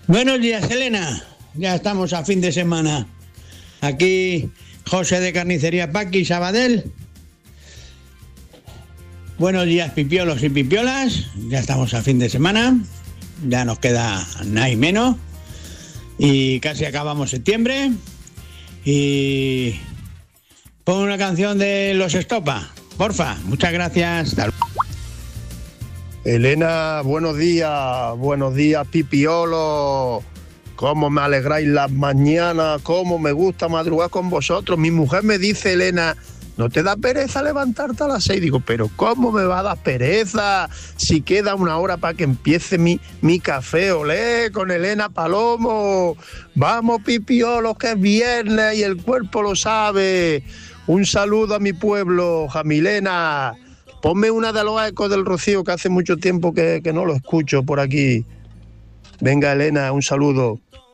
Buenos días, Elena. Ya estamos a fin de semana. Aquí José de Carnicería Paqui, Sabadell. Buenos días, pipiolos y pipiolas. Ya estamos a fin de semana. Ya nos queda nada y menos. Y casi acabamos septiembre. Y pon una canción de Los Estopa, porfa. Muchas gracias. Elena, buenos días, pipiolo. Cómo me alegráis las mañanas, cómo me gusta madrugar con vosotros. Mi mujer me dice, Elena, ¿no te da pereza levantarte a las 6? Digo, pero ¿cómo me va a dar pereza si queda una hora para que empiece mi café? Olé, con Elena Palomo. Vamos, pipiolos, que es viernes y el cuerpo lo sabe. Un saludo a mi pueblo, Jamilena. Ponme una de los ecos del Rocío, que hace mucho tiempo que no lo escucho por aquí. Venga, Elena, un saludo.